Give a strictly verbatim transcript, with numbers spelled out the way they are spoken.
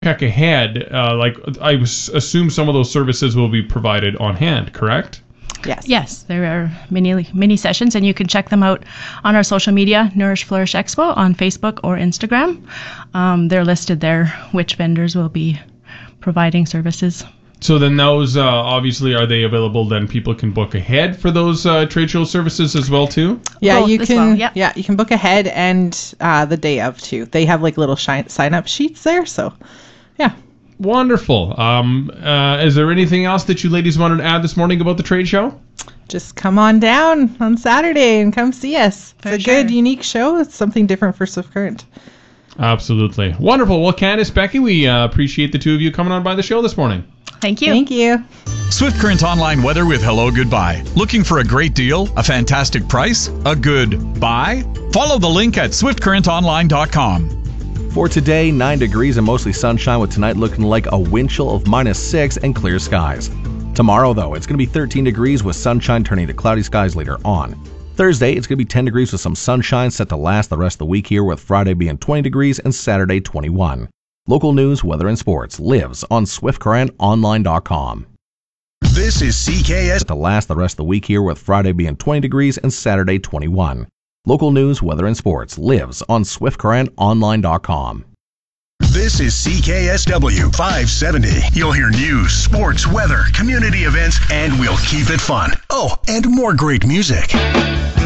check ahead, uh, like I assume some of those services will be provided on hand, correct? Yes. Yes, there are many many sessions, and you can check them out on our social media, Nourish Flourish Expo, on Facebook or Instagram. Um, they're listed there, which vendors will be providing services. So then those, uh, obviously, are they available? Then people can book ahead for those uh, trade show services as well, too? Yeah, Both you as can. well, yep. Yeah, you can book ahead and uh, the day of too. They have like little shi- sign up sheets there, so yeah. Wonderful. Um, uh, is there anything else that you ladies wanted to add this morning about the trade show? Just come on down on Saturday and come see us. It's For a sure. good, unique show. It's something different for Swift Current. Absolutely. Wonderful. Well, Candice, Becky, we uh, appreciate the two of you coming on by the show this morning. Thank you. Thank you. Swift Current Online Weather with Hello Goodbye. Looking for a great deal? A fantastic price? A good buy? Follow the link at swift current online dot com. For today, nine degrees and mostly sunshine, with tonight looking like a wind chill of minus six and clear skies. Tomorrow, though, it's going to be thirteen degrees with sunshine turning to cloudy skies later on. Thursday, it's going to be ten degrees with some sunshine set to last the rest of the week here, with Friday being twenty degrees and Saturday twenty-one. Local news, weather, and sports lives on swift current online dot com. This is C K S. Set to last the rest of the week here, with Friday being twenty degrees and Saturday twenty-one. Local news, weather, and sports lives on swift current online dot com. This is C K S W five seventy. You'll hear news, sports, weather, community events, and we'll keep it fun. Oh, and more great music.